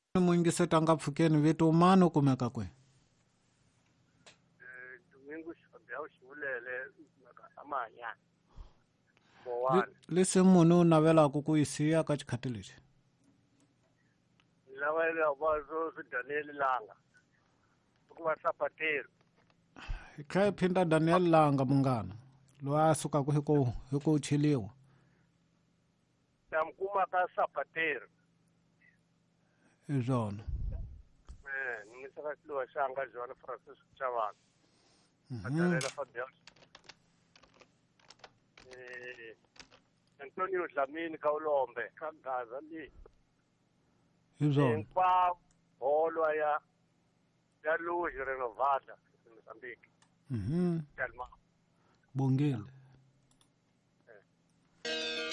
muingiseta nga pfukeni vito mani u kumeka kwe? Domingo Xavier Xivulele Amanya Bowani. Lesi munhu u navelaku ku yisiya ka xikhati lexi? Lava va Daniel Langa ku va sapatero. Hi tlhela hi phinda Daniel Langa munghana loyi a sukaka hi ku chiliwa. Tamkuma ka sapatero. Hi swona. Ni misaka xiliwa xanga Joan Francis Chavana. Adalela Fabian. Antonio Dlamini ka Ulombe ka Gaza ni. Hi swona. Hinkwavo holo ya Luji Renovada Mozambique. Telma. Bongile.